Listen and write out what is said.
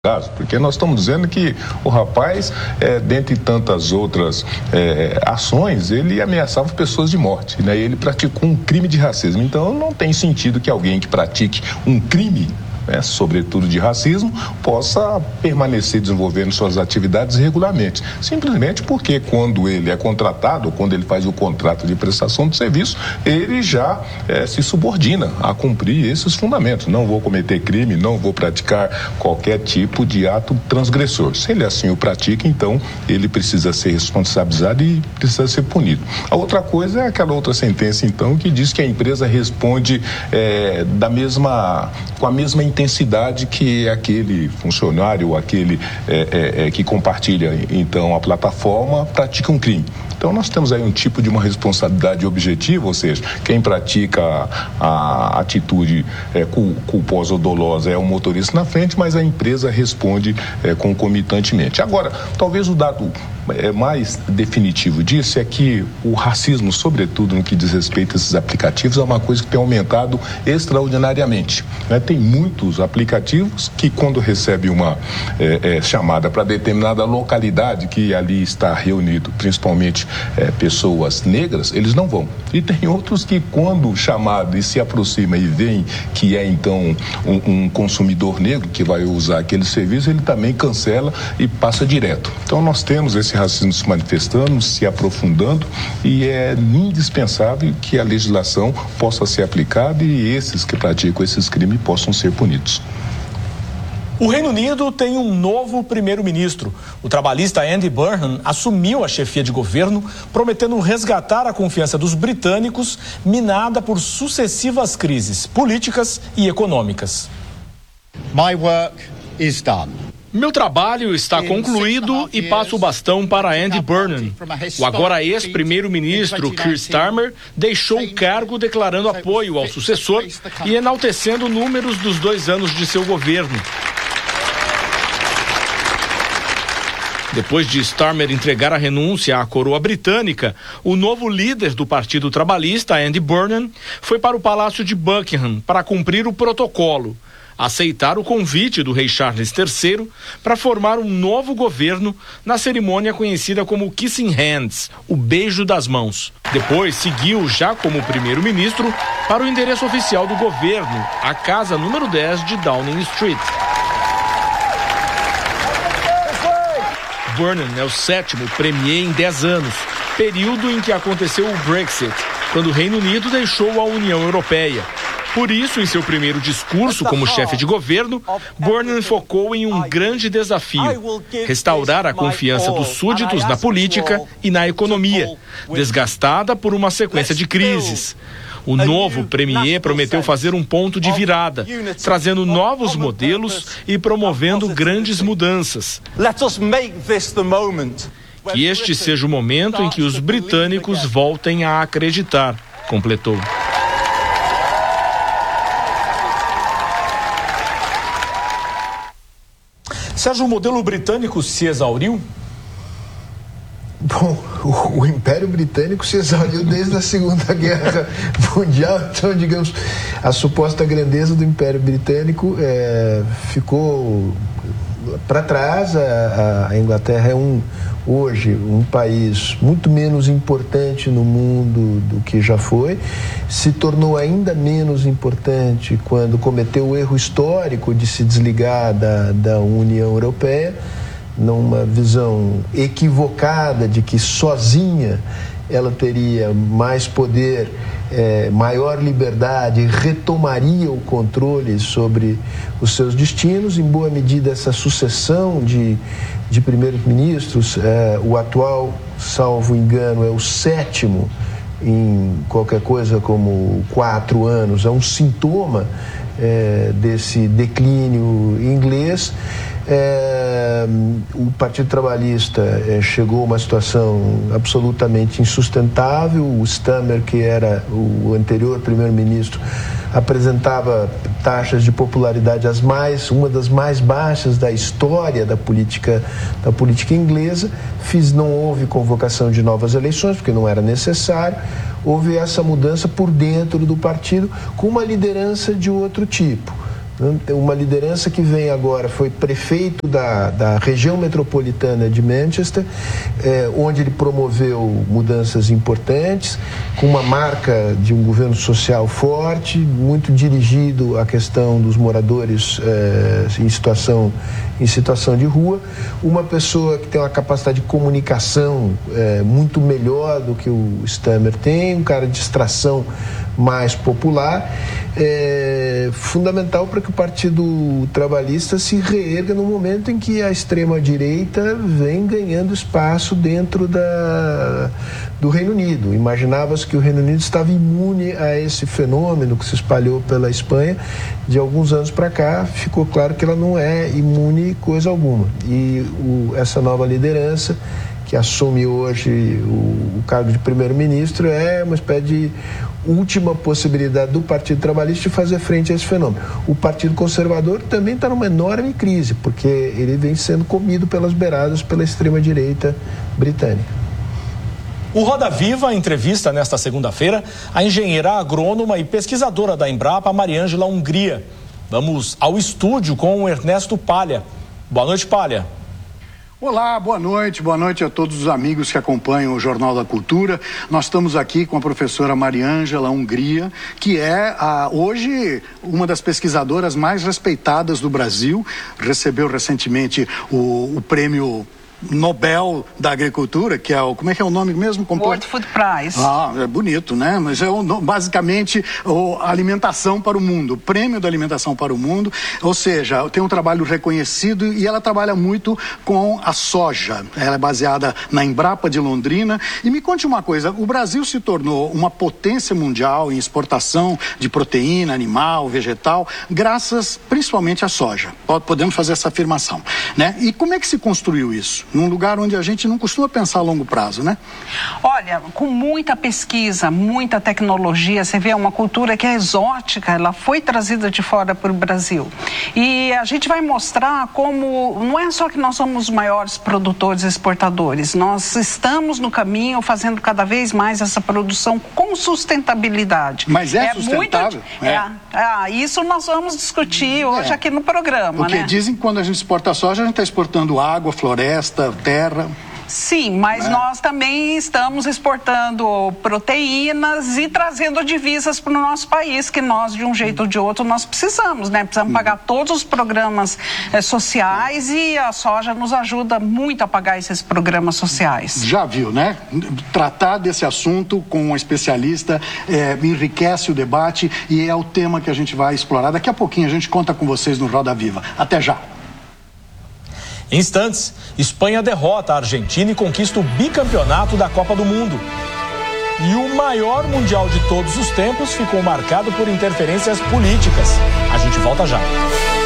caso, porque nós estamos dizendo que o rapaz, dentre tantas outras ações, ele ameaçava pessoas de morte, né? Ele praticou um crime de racismo. Então, não tem sentido que alguém que pratique um crime, sobretudo de racismo, possa permanecer desenvolvendo suas atividades regularmente. Simplesmente porque quando ele é contratado, ou quando ele faz o contrato de prestação de serviço, ele já se subordina a cumprir esses fundamentos. Não vou cometer crime, não vou praticar qualquer tipo de ato transgressor. Se ele assim o pratica, então ele precisa ser responsabilizado e precisa ser punido. A outra coisa é aquela outra sentença, então, que diz que a empresa responde com a mesma intensidade que aquele funcionário ou aquele que compartilha, então, a plataforma pratica um crime. Então, nós temos aí um tipo de uma responsabilidade objetiva, ou seja, quem pratica a atitude culposa ou dolosa é o motorista na frente, mas a empresa responde concomitantemente. Agora, talvez o dado mais definitivo disso é que o racismo, sobretudo no que diz respeito a esses aplicativos, é uma coisa que tem aumentado extraordinariamente, né? Tem muitos aplicativos que, quando recebem uma chamada para determinada localidade que ali está reunido, principalmente pessoas negras, eles não vão. E tem outros que, quando chamado e se aproxima e veem que é então um consumidor negro que vai usar aquele serviço, ele também cancela e passa direto. Então, nós temos esse racismo se manifestando, se aprofundando, e é indispensável que a legislação possa ser aplicada e esses que praticam esses crimes possam ser punidos. O Reino Unido tem um novo primeiro-ministro. O trabalhista Andy Burnham assumiu a chefia de governo, prometendo resgatar a confiança dos britânicos, minada por sucessivas crises políticas e econômicas. My work is done. Meu trabalho está concluído e passo o bastão para Andy Burnham. O agora ex-primeiro-ministro Keir Starmer deixou o cargo declarando apoio ao sucessor e enaltecendo números dos 2 anos de seu governo. Depois de Starmer entregar a renúncia à coroa britânica, o novo líder do Partido Trabalhista, Andy Burnham, foi para o Palácio de Buckingham para cumprir o protocolo, aceitar o convite do rei Charles III para formar um novo governo na cerimônia conhecida como Kissing Hands, o beijo das mãos. Depois seguiu, já como primeiro-ministro, para o endereço oficial do governo, a casa número 10 de Downing Street. Burnham é o 7º premier em 10 anos, período em que aconteceu o Brexit, quando o Reino Unido deixou a União Europeia. Por isso, em seu primeiro discurso como chefe de governo, Burnham focou em um grande desafio: restaurar a confiança dos súditos na política e na economia, desgastada por uma sequência de crises. O novo premier prometeu fazer um ponto de virada, trazendo novos modelos e promovendo grandes mudanças. Que este seja o momento em que os britânicos voltem a acreditar, completou. Sérgio, o modelo britânico se exauriu? Bom, o Império Britânico se exauriu desde a Segunda Guerra Mundial, então, digamos, a suposta grandeza do Império Britânico ficou para trás. A Inglaterra é hoje um país muito menos importante no mundo do que já foi, se tornou ainda menos importante quando cometeu o erro histórico de se desligar da União Europeia, numa visão equivocada de que sozinha ela teria mais poder, maior liberdade, retomaria o controle sobre os seus destinos. Em boa medida, essa sucessão de primeiros ministros, o atual, salvo engano, é o 7º em qualquer coisa como 4 anos, é um sintoma desse declínio inglês. O Partido Trabalhista chegou a uma situação absolutamente insustentável. O Starmer, que era o anterior primeiro-ministro, apresentava taxas de popularidade uma das mais baixas da história da política inglesa. Não houve convocação de novas eleições, porque não era necessário. Houve essa mudança por dentro do partido, com uma liderança de outro tipo. Uma liderança que vem agora, foi prefeito da região metropolitana de Manchester, onde ele promoveu mudanças importantes, com uma marca de um governo social forte, muito dirigido à questão dos moradores em situação de rua, uma pessoa que tem uma capacidade de comunicação muito melhor do que o Starmer tem, um cara de extração mais popular, fundamental para que o Partido Trabalhista se reerga no momento em que a extrema-direita vem ganhando espaço dentro do Reino Unido. Imaginava-se que o Reino Unido estava imune a esse fenômeno que se espalhou pela Espanha. De alguns anos para cá, ficou claro que ela não é imune coisa alguma. E essa nova liderança, que assume hoje o cargo de primeiro-ministro, é uma espécie de última possibilidade do Partido Trabalhista de fazer frente a esse fenômeno. O Partido Conservador também está numa enorme crise, porque ele vem sendo comido pelas beiradas pela extrema-direita britânica. O Roda Viva entrevista nesta segunda-feira a engenheira agrônoma e pesquisadora da Embrapa, Mariângela Hungria. Vamos ao estúdio com o Ernesto Palha. Boa noite, Palha. Olá, boa noite a todos os amigos que acompanham o Jornal da Cultura. Nós estamos aqui com a professora Mariângela Hungria, que é hoje uma das pesquisadoras mais respeitadas do Brasil, recebeu recentemente o prêmio Nobel da Agricultura, que é como é que é o nome mesmo? World Food Prize. É bonito, né? Mas é basicamente a alimentação para o mundo, o prêmio da alimentação para o mundo, ou seja, tem um trabalho reconhecido e ela trabalha muito com a soja. Ela é baseada na Embrapa de Londrina. E me conte uma coisa, o Brasil se tornou uma potência mundial em exportação de proteína animal, vegetal, graças principalmente à soja. Podemos fazer essa afirmação, né? E como é que se construiu isso? Num lugar onde a gente não costuma pensar a longo prazo, né? Olha, com muita pesquisa, muita tecnologia, você vê uma cultura que é exótica, ela foi trazida de fora para o Brasil. E a gente vai mostrar como não é só que nós somos os maiores produtores e exportadores, nós estamos no caminho fazendo cada vez mais essa produção com sustentabilidade. Mas é sustentável? Isso nós vamos discutir hoje aqui no programa, porque dizem que quando a gente exporta soja, a gente está exportando água, floresta, terra. Sim, mas nós também estamos exportando proteínas e trazendo divisas para o nosso país, que nós, de um jeito ou de outro, nós precisamos, né? Precisamos pagar todos os programas sociais e a soja nos ajuda muito a pagar esses programas sociais. Já viu, né? Tratar desse assunto com um especialista enriquece o debate e é o tema que a gente vai explorar. Daqui a pouquinho a gente conta com vocês no Roda Viva. Até já! Em instantes, Espanha derrota a Argentina e conquista o bicampeonato da Copa do Mundo. E o maior mundial de todos os tempos ficou marcado por interferências políticas. A gente volta já.